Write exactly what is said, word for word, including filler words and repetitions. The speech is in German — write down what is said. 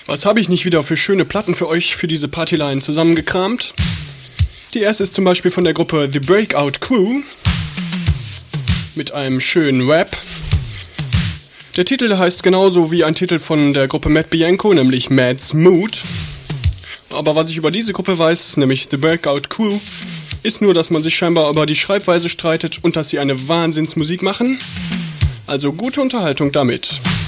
Was habe ich nicht wieder für schöne Platten für euch für diese Partyline zusammengekramt? Die erste ist zum Beispiel von der Gruppe The Breakout Crew mit einem schönen Rap. Der Titel heißt genauso wie ein Titel von der Gruppe Matt Bianco, nämlich Mad's Mood. Aber was ich über diese Gruppe weiß, nämlich The Breakout Crew, ist nur, dass man sich scheinbar über die Schreibweise streitet und dass sie eine Wahnsinnsmusik machen. Also gute Unterhaltung damit.